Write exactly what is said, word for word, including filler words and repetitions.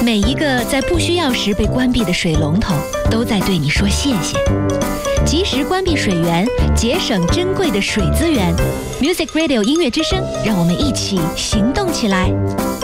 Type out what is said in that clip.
每一个在不需要时被关闭的水龙头，都在对你说谢谢。及时关闭水源，节省珍贵的水资源。Music Radio 音乐之声，让我们一起行动起来。